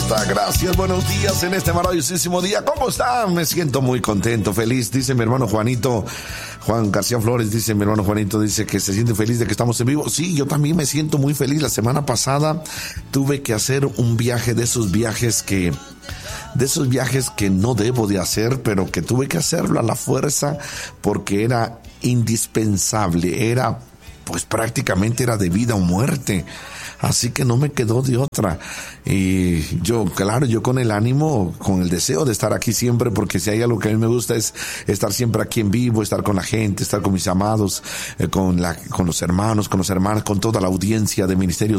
está. Gracias, buenos días en este maravillosísimo día. ¿Cómo están? Me siento muy contento, feliz. Dice mi hermano Juanito, Juan García Flores, dice mi hermano Juanito, dice que se siente feliz de que estamos en vivo. Sí, yo también me siento muy feliz. La semana pasada tuve que hacer un viaje de esos viajes que no debo de hacer, pero que tuve que hacerlo a la fuerza porque era indispensable, pues prácticamente era de vida o muerte. Así que no me quedó de otra. Y yo con el ánimo, con el deseo de estar aquí siempre, porque si hay algo que a mí me gusta es estar siempre aquí en vivo, estar con la gente, estar con mis amados, con los hermanos, con las hermanas, con toda la audiencia de Ministerios